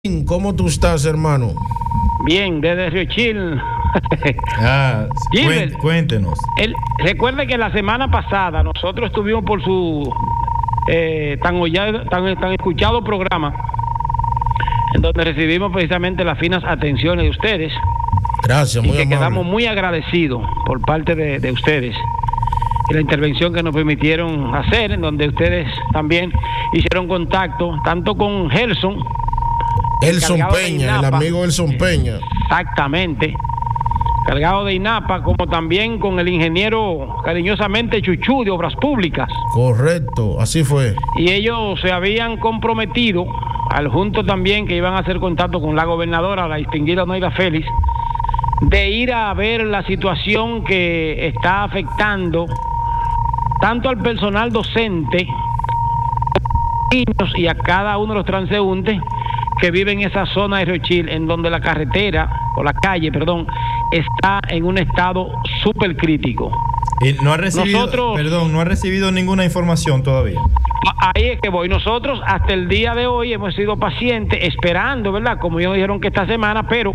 ¿Cómo tú estás, hermano? Bien, desde Riochil. Cuéntenos. Recuerde que la semana pasada nosotros estuvimos por su tan escuchado programa, en donde recibimos precisamente las finas atenciones de ustedes. Gracias, muy y que amable. quedamos muy agradecidos por parte de ustedes y la intervención que nos permitieron hacer, en donde ustedes también hicieron contacto tanto con Gelson Peña, el amigo Gelson Peña. Exactamente, cargado de INAPA, como también con el ingeniero cariñosamente Chuchú de Obras Públicas. Correcto, así fue. Y ellos se habían comprometido, al junto también que iban a hacer contacto con la gobernadora, la distinguida Oneida Félix, de ir a ver la situación que está afectando tanto al personal docente, niños y a cada uno de los transeúntes que viven en esa zona de Riochil, en donde la carretera, o la calle, perdón, está en un estado súper crítico. Y no ha recibido ninguna información todavía. Ahí es que voy. Nosotros hasta el día de hoy hemos sido pacientes, esperando, ¿verdad? Como ellos dijeron que esta semana, pero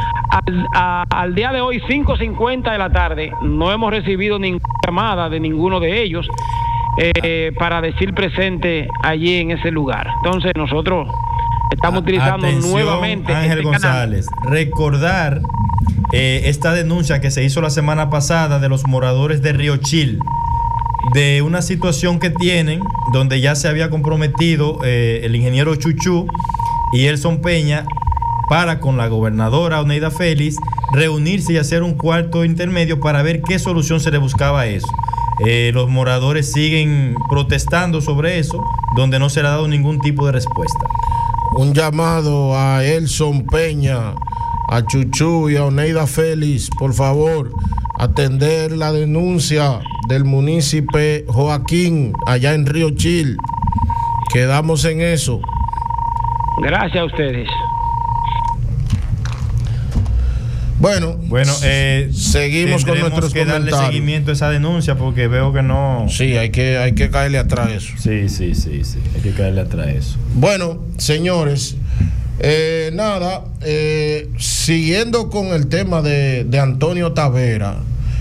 al día de hoy, 5:50 de la tarde, no hemos recibido ninguna llamada de ninguno de ellos para decir presente allí en ese lugar. Entonces nosotros estamos utilizando nuevamente Ángel González, recordar esta denuncia que se hizo la semana pasada de los moradores de Riochil, de una situación que tienen donde ya se había comprometido el ingeniero Chuchú y Gelson Peña para con la gobernadora Oneida Félix reunirse y hacer un cuarto intermedio para ver qué solución se le buscaba a eso. Los moradores siguen protestando sobre eso, donde no se le ha dado ningún tipo de respuesta. Un llamado a Gelson Peña, a Chuchú y a Oneida Félix, por favor, atender la denuncia del municipio Joaquín allá en Riochil. Quedamos en eso. Gracias a ustedes. Bueno, seguimos con nuestros que darle comentarios. Seguimiento a esa denuncia porque veo que no. Sí, hay que caerle atrás a eso. Sí, hay que caerle atrás a eso. Bueno, señores, siguiendo con el tema de Antonio Tavera.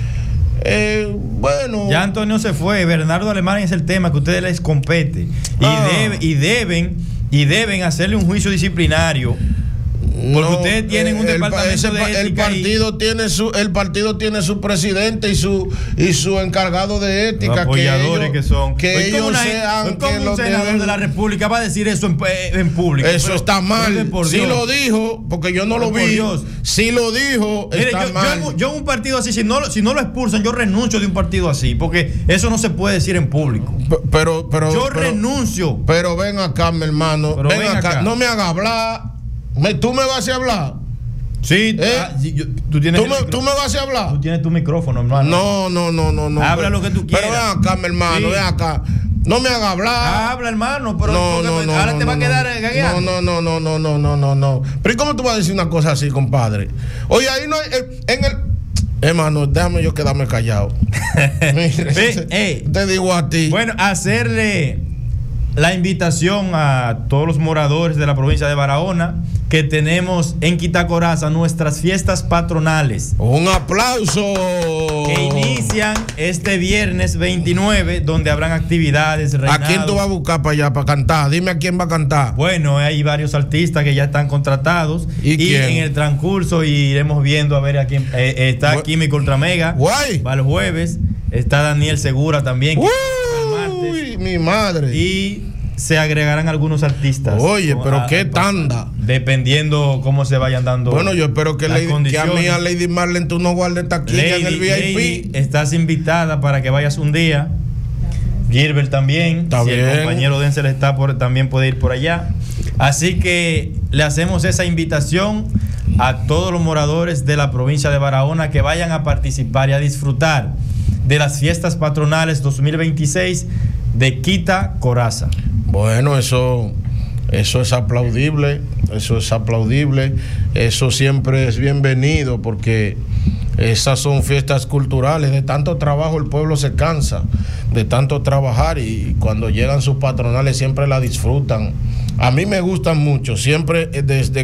Ya Antonio se fue. Bernardo Alemán es el tema que a ustedes les compete y deben hacerle un juicio disciplinario. Porque ustedes tienen un departamento de ética. El partido tiene su presidente y su encargado de ética. Los apoyadores que son. Que ellos sean. ¿Cómo un senador de la República va a decir eso en público? Eso está mal. Si lo dijo, porque yo no lo vi. Si lo dijo, está mal. Yo en un partido así, si no lo expulsan, yo renuncio de un partido así. Porque eso no se puede decir en público. Pero renuncio. Pero ven acá, mi hermano. Ven acá. No me hagas hablar. ¿Tú me vas a hablar? Sí, tú me vas a hablar. Tú tienes tu micrófono, hermano. No. Habla lo que tú quieras. Pero ven acá, mi hermano, sí. Ven acá. No me hagas hablar. Habla, hermano, pero ahora te va a quedar gagueando. No. Pero ¿y cómo tú vas a decir una cosa así, compadre? Oye, ahí no hay hermano, déjame yo quedarme callado. Mire, te digo a ti. Bueno, hacerle la invitación a todos los moradores de la provincia de Barahona que tenemos en Quitacoraza nuestras fiestas patronales. Un aplauso. Que inician este viernes 29, donde habrán actividades, reinados. ¿A quién tú vas a buscar para allá para cantar? Dime a quién va a cantar. Bueno, hay varios artistas que ya están contratados. Y en el transcurso iremos viendo a ver a quién. Está Químico Ultramega. Guay. Va el jueves. Está Daniel Segura también. Uy, mi madre. Y se agregarán algunos artistas. Oye, pero qué tanda. Dependiendo cómo se vayan dando. Bueno, yo espero que a mí, a Lady Marlene, tú no guardes taquilla en el VIP. Lady, estás invitada para que vayas un día. Gilbert también. Está bien. El compañero Denzel también puede ir por allá. Así que le hacemos esa invitación a todos los moradores de la provincia de Barahona que vayan a participar y a disfrutar de las fiestas patronales 2026 de Quitacoraza. Bueno, eso es aplaudible, eso siempre es bienvenido porque esas son fiestas culturales. De tanto trabajo el pueblo se cansa de tanto trabajar y cuando llegan sus patronales siempre la disfrutan A mí me gustan mucho, siempre desde